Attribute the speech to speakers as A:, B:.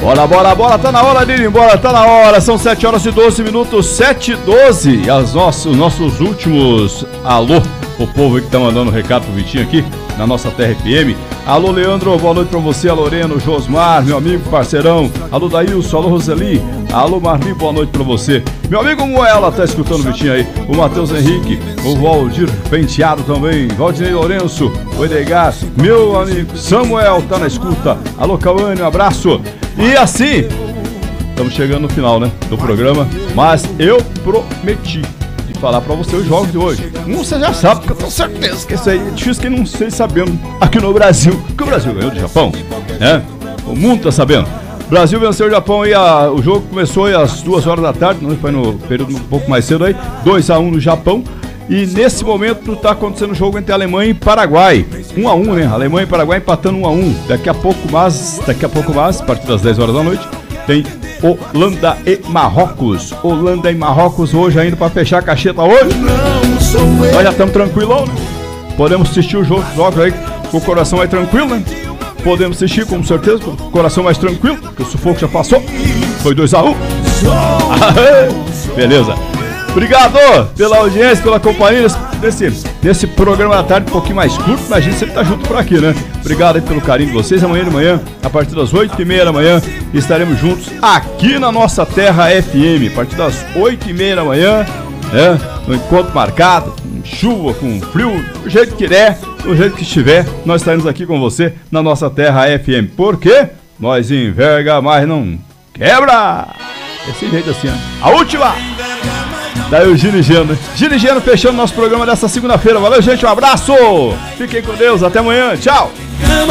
A: Bora, tá na hora de ir embora, tá na hora, são 7 horas e 12 minutos, 7h12, os nossos últimos alô, o povo que tá mandando um recado pro Vitinho aqui, na nossa Terra FM. Alô, Leandro, boa noite pra você, alô, Loreno, Josmar, meu amigo, parceirão, alô, Daílson, alô, Roseli, alô, Marli, boa noite pra você, meu amigo Moela, tá escutando o Vitinho aí, o Matheus Henrique, o Valdir Penteado também, Valdinei Lourenço, o Edgar, meu amigo Samuel, tá na escuta, alô, Cauane, um abraço. E assim, estamos chegando no final, né, do programa, mas eu prometi de falar pra você os jogos de hoje. Você já sabe, porque eu tenho certeza que isso aí é difícil que não sei sabendo aqui no Brasil, que o Brasil ganhou do Japão, né? O mundo tá sabendo. O Brasil venceu o Japão e o jogo começou aí às 2 horas da tarde, né? Foi no período um pouco mais cedo aí, 2-1 no Japão. E nesse momento tá acontecendo o jogo entre Alemanha e Paraguai, 1-1, né? Alemanha e Paraguai empatando 1-1. Daqui a pouco mais, a partir das 10 horas da noite, tem Holanda e Marrocos. Holanda e Marrocos hoje ainda para fechar a cacheta hoje. Nós já estamos tranquilão, né? Podemos assistir o jogo aí com o coração mais tranquilo, né? Podemos assistir com certeza com o coração mais tranquilo, porque o sufoco já passou. Foi 2-1. Beleza. Obrigado pela audiência, pela companhia nesse programa da tarde um pouquinho mais curto, mas a gente sempre tá junto por aqui, né? Obrigado aí pelo carinho de vocês. Amanhã de manhã, a partir das 8h30 da manhã, estaremos juntos aqui na nossa Terra FM. A partir das 8h30 da manhã, né? No encontro marcado, com chuva, com frio, do jeito que der, do jeito que estiver, nós estaremos aqui com você na nossa Terra FM. Por quê? Nós enverga, mas não quebra! Desse jeito assim, ó. A última! Daí o Gino e Geno, né? Gino e Geno fechando nosso programa dessa segunda-feira. Valeu, gente, um abraço! Fiquem com Deus, até amanhã, tchau!